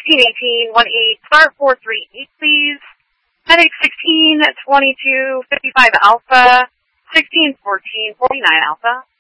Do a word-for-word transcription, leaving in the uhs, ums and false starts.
fifteen eighteen, one eight, star four three eight, please. Headache sixteen twenty-two fifty-five Alpha, sixteen fourteen forty-nine Alpha.